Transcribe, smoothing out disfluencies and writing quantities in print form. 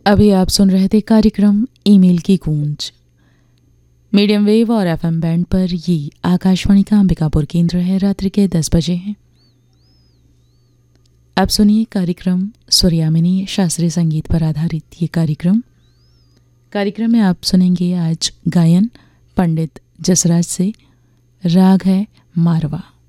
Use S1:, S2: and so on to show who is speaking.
S1: अभी आप सुन रहे थे कार्यक्रम ईमेल की गूंज। मीडियम वेव और एफएम बैंड पर ये आकाशवाणी का अंबिकापुर केंद्र है। रात्रि के 10 बजे हैं। अब सुनिए कार्यक्रम सूर्यामिनी शास्त्रीय संगीत पर आधारित ये कार्यक्रम में आप सुनेंगे आज गायन पंडित जसराज से। राग है मारवा।